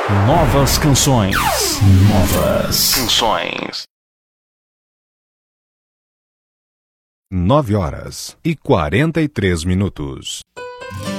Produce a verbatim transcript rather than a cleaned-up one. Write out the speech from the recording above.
Novas canções. Novas canções. Nove horas e quarenta e três minutos.